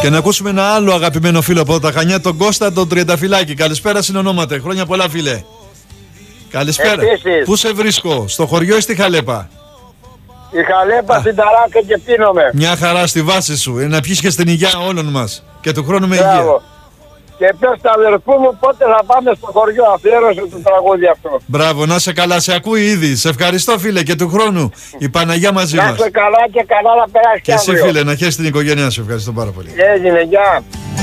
Και να ακούσουμε ένα άλλο αγαπημένο φίλο από τα Χανιά, τον Κώστα τον Τριανταφυλάκη. Καλησπέρα, συνονόματε. Χρόνια πολλά, φίλε. Καλησπέρα. Επίσης. Πού σε βρίσκω, στο χωριό ή στη Χαλέπα? Η Χαλέπα στην Ταράκα και πίνομαι. Μια χαρά στη βάση σου. Να πιεις και στην υγεία όλων μας. Και του χρόνου με υγεία. Μπράβο. Και πες τα αδερφού μου πότε θα πάμε στο χωριό, αφιέρωσε το τραγούδι αυτό. Μπράβο, να σε καλά, σε ακούει ήδη. Σε ευχαριστώ, φίλε, και του χρόνου η Παναγιά μαζί μας. Να είσαι καλά και καλά να περάσει Και εσύ, φίλε, να χαίρεσαι την οικογένειά σου. Ευχαριστώ πάρα πολύ. Έγινε, γεια.